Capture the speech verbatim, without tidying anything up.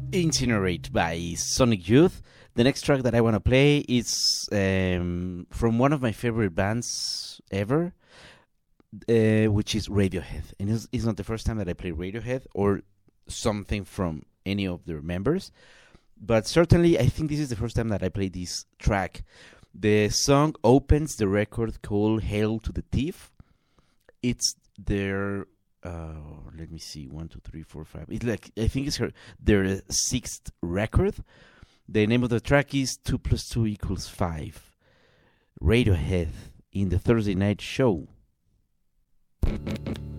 Incinerate by Sonic Youth. The next track that I want to play is um, from one of my favorite bands ever, uh, which is Radiohead. And it's, it's not the first time that I play Radiohead or something from any of their members, but certainly I think this is the first time that I play this track. The song opens the record called Hail to the Thief. It's their... Uh, let me see, one, two, three, four, five. It's like I think it's her their sixth record. The name of the track is Two Plus Two Equals Five. Radiohead in the Thursday Night Show.